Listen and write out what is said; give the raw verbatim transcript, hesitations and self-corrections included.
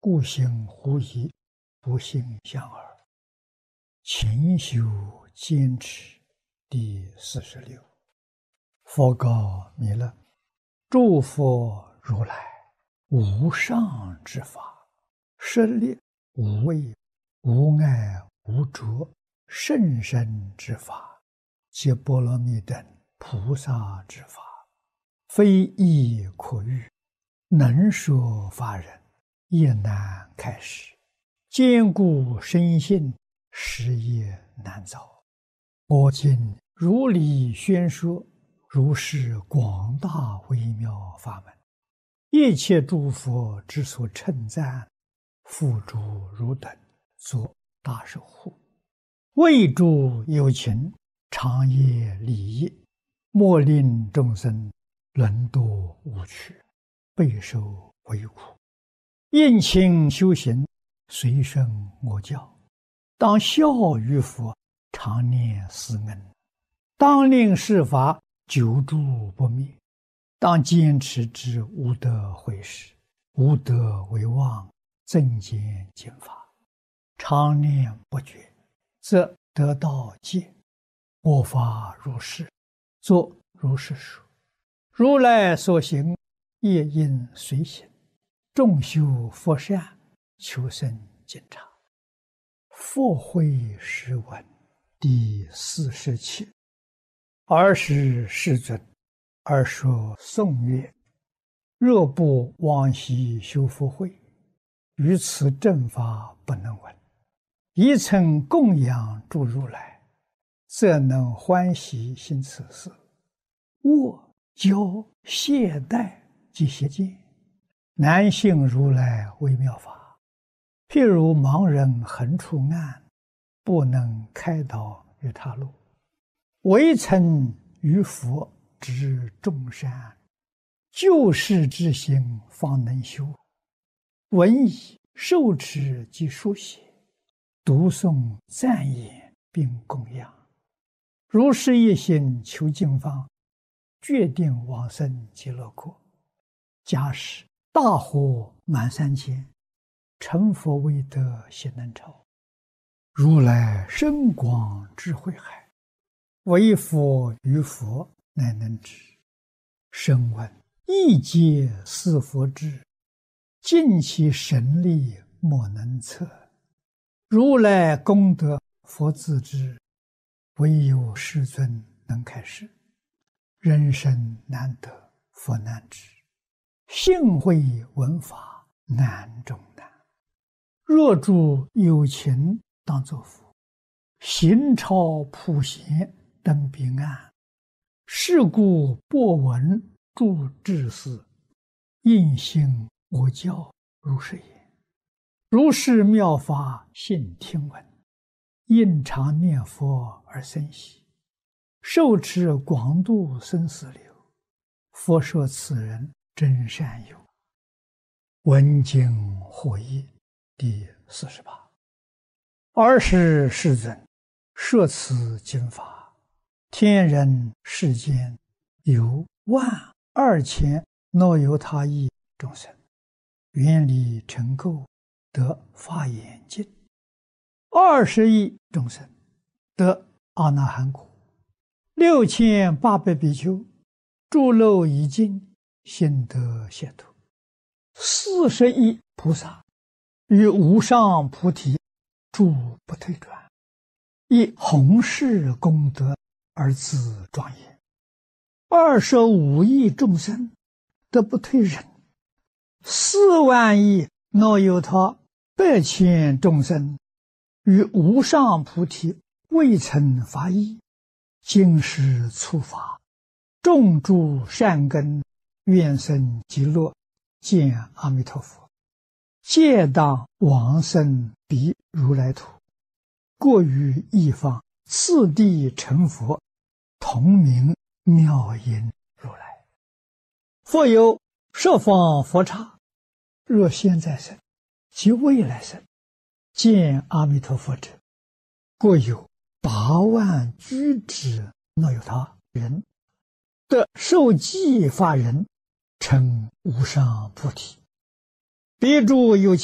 故心狐疑，不信相耳。勤修坚持第四十六。佛告弥勒：诸佛如来无上之法，舍利无畏、无碍、无着，甚深之法，皆波罗蜜等菩萨之法，非易可喻，能说法人也难开示，坚固深信，实业难遭。我今如理宣说，如是广大微妙法门，一切诸佛之所称赞，付诸汝等作大守护，为诸有情，长夜利益，莫令众生沦堕无趣，备受为苦。应勤修行，随顺我教，当效于佛，常念思恩，当令世法久住不灭，当坚持之无德毁事，无德为妄，增减减法，常念不绝，则得道戒。我法如是，作如是说。如来所行，业应随行，众修佛善，求生净察。佛慧诗文第四十七。尔时世尊，而说颂曰：若不往昔修福慧，于此正法不能闻。一曾供养诸如来，则能欢喜行此事。握、教、懈怠及邪见，难信如来微妙法。譬如盲人横出暗，不能开导于他路。唯曾于佛知众善，救世之心方能修。闻已受持及书写，读诵赞言并供养，如是一心求净方，决定往生极乐国。假使大火满三千，成佛未得悉能超。如来深广智慧海，唯佛于佛乃能知。声闻亦皆似佛智，尽其神力莫能测。如来功德佛自知，唯有世尊能开示。人生难得佛难知，幸会闻法难中难。若诸有情当作佛，行超普贤登彼岸。是故播闻诸智士，应信我教如是言。如是妙法信听闻，应常念佛而生喜，受持广度生死流。佛说此人真善友。闻经获益第四十八。尔时世尊，摄此经法，天人世间有万二千若有他亿众生，愿力成垢，得法眼净；二十亿众生得阿那含果；六千八百比丘诸漏已尽，心得解脱；四十亿菩萨于无上菩提住不退转，以弘誓功德而自庄严。二十五亿众生得不退忍，四万亿若有他百千众生于无上菩提未曾发意，今世初发，种诸善根，愿生极乐，见阿弥陀佛，皆当往生彼如来土，过于一方，次第成佛，同名妙音如来。复有十方佛刹，若现在生及未来生，见阿弥陀佛者，各有八万居之若有他人，得受记法人，成无上菩提。别诸有